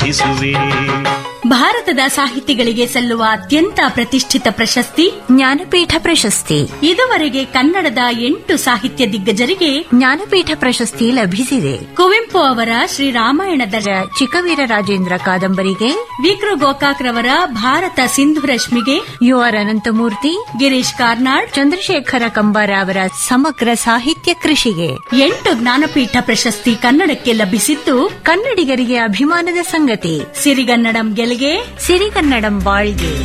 ಭಾರತದ ಸಾಹಿತಿಗಳಿಗೆ ಸಲ್ಲುವ ಅತ್ಯಂತ ಪ್ರತಿಷ್ಠಿತ ಪ್ರಶಸ್ತಿ ಜ್ಞಾನಪೀಠ ಪ್ರಶಸ್ತಿ. ಇದುವರೆಗೆ ಕನ್ನಡದ 8 ಸಾಹಿತ್ಯ ದಿಗ್ಗಜರಿಗೆ ಜ್ಞಾನಪೀಠ ಪ್ರಶಸ್ತಿ ಲಭಿಸಿದೆ. ಕುವೆಂಪು ಅವರ ಶ್ರೀರಾಮಾಯಣದ ಚಿಕ್ಕವೀರ ರಾಜೇಂದ್ರ ಕಾದಂಬರಿಗೆ, ವಿಕ್ರು ಗೋಕಾಕ್ ರವರ ಭಾರತ ಸಿಂಧು ರಶ್ಮಿಗೆ, ಯುಆರ್ ಅನಂತಮೂರ್ತಿ, ಗಿರೀಶ್ ಕಾರ್ನಾಡ್, ಚಂದ್ರಶೇಖರ ಕಂಬಾರ ಅವರ ಸಮಗ್ರ ಸಾಹಿತ್ಯ ಕೃಷಿಗೆ 8 ಜ್ಞಾನಪೀಠ ಪ್ರಶಸ್ತಿ ಕನ್ನಡಕ್ಕೆ ಲಭಿಸಿದ್ದು ಕನ್ನಡಿಗರಿಗೆ ಅಭಿಮಾನದ ಸಂಗತಿ. ಸಿರಿಗನ್ನಡಂ ಗೆಲ್ಗೆ, ಸಿರಿಗನ್ನಡಂ ಬಾಳ್ಗೆ.